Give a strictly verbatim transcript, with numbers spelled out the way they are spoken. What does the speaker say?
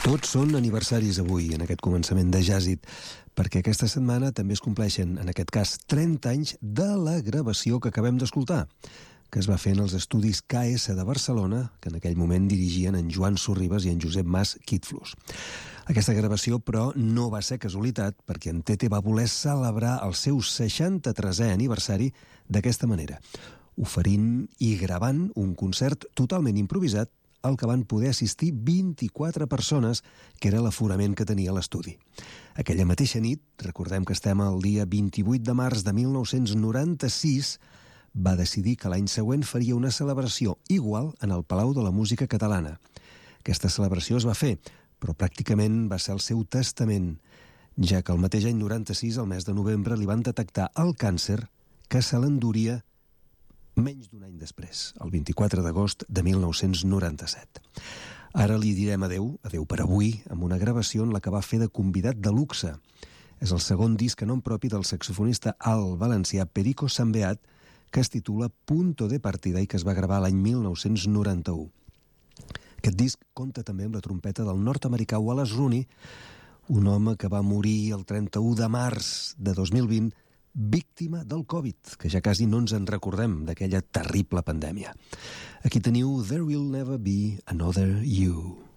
Tots són aniversaris avui, en aquest començament de Jazzit, perquè aquesta setmana també es compleixen, en aquest cas, trenta anys de la gravació que acabem d'escoltar, que es va fer en els estudis K S de Barcelona, que en aquell moment dirigien en Joan Sorribas i en Josep Mas Quitflus. Aquesta gravació, però, no va ser casualitat, perquè en Tete va voler celebrar el seu seixanta-tresè aniversari d'aquesta manera, oferint i gravant un concert totalment improvisat al que van poder assistir vint-i-quatre persones, que era l'aforament que tenia l'estudi. Aquella mateixa nit, recordem que estem al dia vint-i-vuit de març de mil nou-cents noranta-sis, va decidir que l'any següent faria una celebració igual en el Palau de la Música Catalana. Aquesta celebració es va fer, però pràcticament va ser el seu testament, ja que el mateix any noranta-sis, al mes de novembre, li van detectar el càncer que se l'enduria menys d'un any després, el vint-i-quatre d'agost de mil nou-cents noranta-set. Ara li direm adeu, adeu per avui, amb una gravació en la que va fer de convidat de luxe. És el segon disc en nom propi del saxofonista alt valencià Perico Sambeat, que es titula Punto de Partida i que es va gravar l'any mil nou-cents noranta-u. Aquest disc compta també amb la trompeta del nord-americà Wallace Rooney, un home que va morir el trenta-u de març de dos mil vint, víctima del Covid, que ja quasi no ens en recordem d'aquella terrible pandèmia. Aquí teniu There Will Never Be Another You.